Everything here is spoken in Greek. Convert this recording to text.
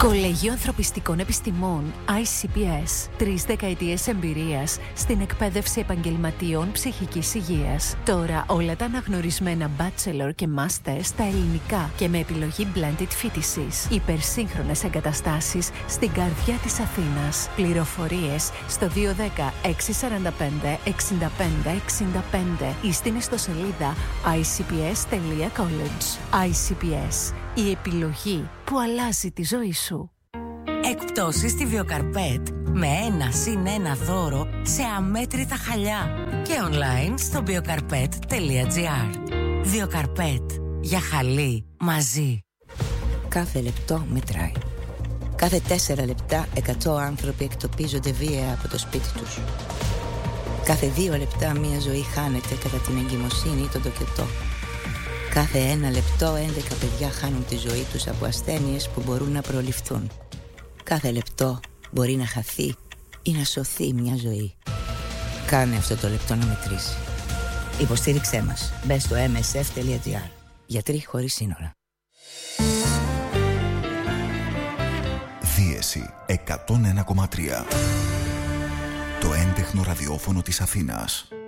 Κολέγιο Ανθρωπιστικών Επιστημών ICPS. 3 δεκαετίες εμπειρίας στην εκπαίδευση επαγγελματιών ψυχικής υγείας. Τώρα όλα τα αναγνωρισμένα bachelor και master στα ελληνικά και με επιλογή blended φοιτησής. Υπερσύγχρονες εγκαταστάσεις στην καρδιά της Αθήνας. Πληροφορίες στο 210 645 65 65 ή στην ιστοσελίδα icps.college. ICPS. Η επιλογή που αλλάζει τη ζωή σου. Εκπτώσεις στη Βιοκαρπέτ με 1+1 δώρο σε αμέτρητα χαλιά και online στο biocarpet.gr. Βιοκαρπέτ. Για χαλί μαζί. Κάθε λεπτό μετράει. Κάθε 4 λεπτά 100 άνθρωποι εκτοπίζονται βία από το σπίτι τους. Κάθε 2 λεπτά μια ζωή χάνεται κατά την εγκυμοσύνη ή τον τοκετό. Κάθε 1 λεπτό 11 παιδιά χάνουν τη ζωή τους από ασθένειες που μπορούν να προληφθούν. Κάθε λεπτό μπορεί να χαθεί ή να σωθεί μια ζωή. Κάνε αυτό το λεπτό να μετρήσει. Υποστήριξέ μας. Μπες στο msf.gr. Γιατροί χωρίς σύνορα. Δίεση 101,3. Το έντεχνο ραδιόφωνο της Αθήνας.